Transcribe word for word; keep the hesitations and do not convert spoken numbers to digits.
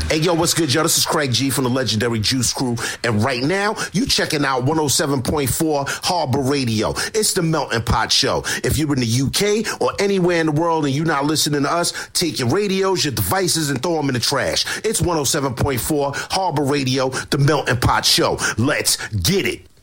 Hey, yo, what's good, yo? This is Craig G from the legendary Juice Crew. And right now, you checking out one oh seven point four Harbor Radio. It's the Melting Pot Show. If you're in the U K or anywhere in the world and you're not listening to us, take your radios, your devices, and throw them in the trash. It's one oh seven point four Harbor Radio, the Melting Pot Show. Let's get it.